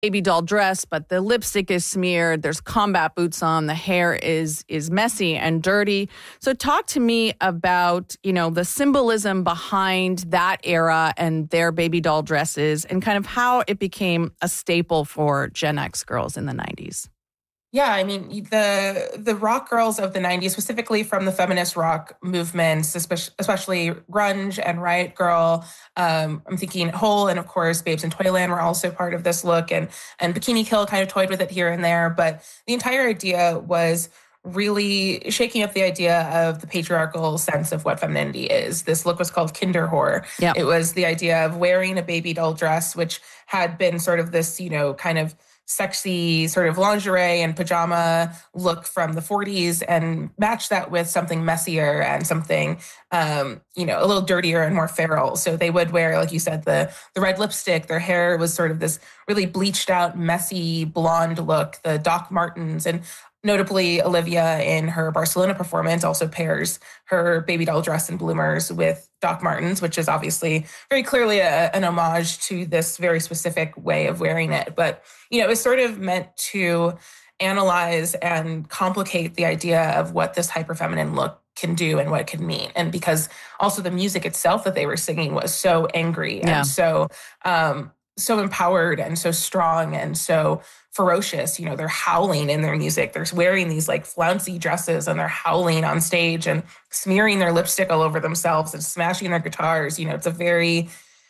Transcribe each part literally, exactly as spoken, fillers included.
baby doll dress, but the lipstick is smeared. There's combat boots on. The hair is is messy and dirty. So talk to me about, you know, the symbolism behind that era and their baby doll dresses and kind of how it became a staple for Gen X girls in the nineties. Yeah, I mean, the the rock girls of the nineties, specifically from the feminist rock movements, especially grunge and Riot Grrrl. Um, I'm thinking Hole and, of course, Babes in Toyland were also part of this look, and, and Bikini Kill kind of toyed with it here and there. But the entire idea was really shaking up the idea of the patriarchal sense of what femininity is. This look was called Kinderhore. Yep. It was the idea of wearing a baby doll dress, which had been sort of this, you know, kind of sexy sort of lingerie and pajama look from the forties and match that with something messier and something, um, you know, a little dirtier and more feral. So they would wear, like you said, the the red lipstick. Their hair was sort of this really bleached out, messy blonde look, the Doc Martens. And notably, Olivia in her Barcelona performance also pairs her baby doll dress and bloomers with Doc Martens, which is obviously very clearly a, an homage to this very specific way of wearing it. But, you know, it's sort of meant to analyze and complicate the idea of what this hyperfeminine look can do and what it can mean. And because also the music itself that they were singing was so angry and Yeah. so um, so empowered and so strong and so ferocious. You know, they're howling in their music. They're wearing these like flouncy dresses and they're howling on stage and smearing their lipstick all over themselves and smashing their guitars. You know, it's a very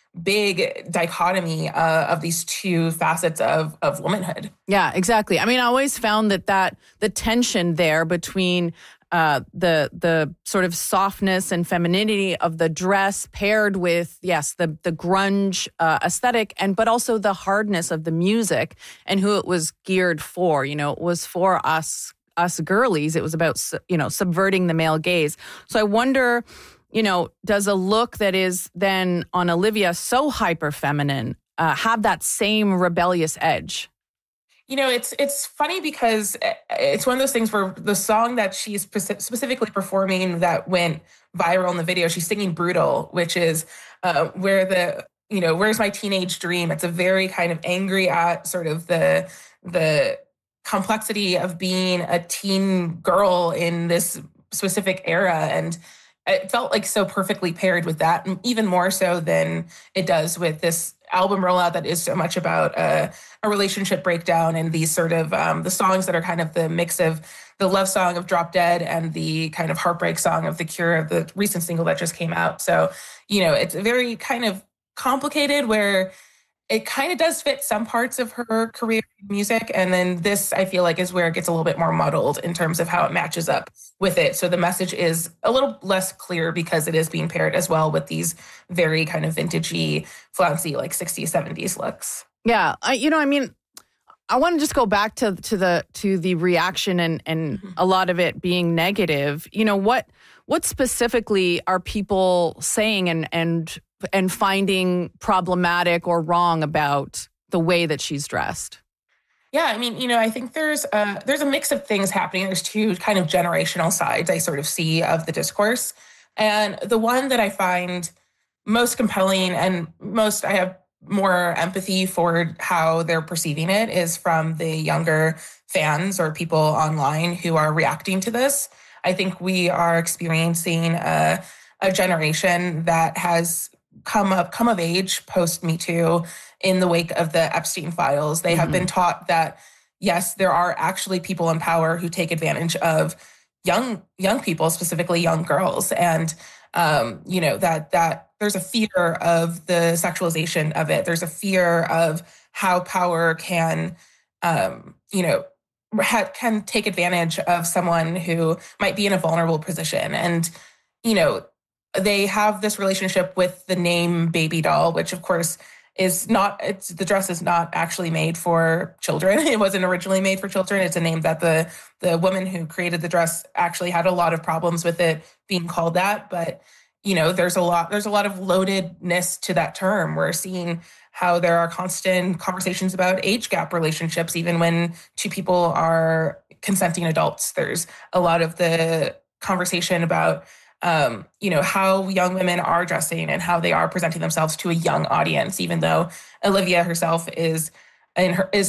big dichotomy uh, of these two facets of of womanhood. Yeah, exactly. I mean, I always found that that the tension there between uh, the the sort of softness and femininity of the dress paired with, yes, the the grunge uh, aesthetic, and but also the hardness of the music and who it was geared for. You know, it was for us us girlies. It was about, you know, subverting the male gaze. So I wonder, you know, does a look that is then on Olivia so hyper feminine uh, have that same rebellious edge? You know, it's it's funny because it's one of those things where the song that she's specifically performing that went viral in the video, she's singing Brutal, which is uh, where the, you know, where's my teenage dream? It's a very kind of angry at sort of the the complexity of being a teen girl in this specific era. And it felt like so perfectly paired with that, even more so than it does with this album rollout that is so much about uh, a relationship breakdown and these sort of um, the songs that are kind of the mix of the love song of Drop Dead and the kind of heartbreak song of The Cure, the recent single that just came out. So, you know, it's very kind of complicated where it kind of does fit some parts of her career in music. And then this, I feel like, is where it gets a little bit more muddled in terms of how it matches up with it. So the message is a little less clear because it is being paired as well with these very kind of vintagey, flouncy, like sixties, seventies looks. Yeah. I, you know, I mean, I want to just go back to to the to the reaction and and mm-hmm. a lot of it being negative. You know, what what specifically are people saying and and and finding problematic or wrong about the way that she's dressed? Yeah, I mean, you know, I think there's a, there's a mix of things happening. There's two kind of generational sides I sort of see of the discourse. And the one that I find most compelling and most I have more empathy for how they're perceiving it is from the younger fans or people online who are reacting to this. I think we are experiencing a, a generation that has come up, come of age post Me Too in the wake of the Epstein files. They mm-hmm. have been taught that, yes, there are actually people in power who take advantage of young young people, specifically young girls. And, um, you know, that that there's a fear of the sexualization of it. There's a fear of how power can, um, you know, ha- can take advantage of someone who might be in a vulnerable position. And, you know, they have this relationship with the name baby doll, which of course is not, it's the dress is not actually made for children. It wasn't originally made for children. It's a name that the the woman who created the dress actually had a lot of problems with it being called that. But, you know, there's a lot, there's a lot of loadedness to that term. We're seeing how there are constant conversations about age gap relationships, even when two people are consenting adults. There's a lot of the conversation about Um, you know, how young women are dressing and how they are presenting themselves to a young audience, even though Olivia herself is and her is